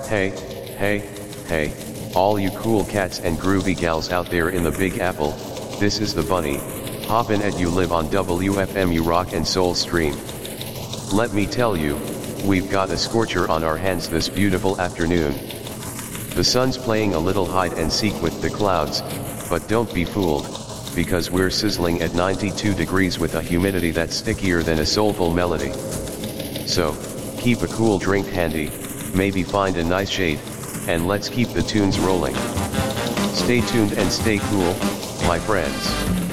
Hey, hey, hey, all you cool cats and groovy gals out there in the Big Apple, this is the Bunny, hoppin' at you live on WFMU Rock and Soul Stream. Let me tell you, we've got a scorcher on our hands this beautiful afternoon. The sun's playing a little hide and seek with the clouds, but don't be fooled, because we're sizzling at 92 degrees with a humidity that's stickier than a soulful melody. So, keep a cool drink handy, maybe find a nice shade, and let's keep the tunes rolling. Stay tuned and stay cool, my friends.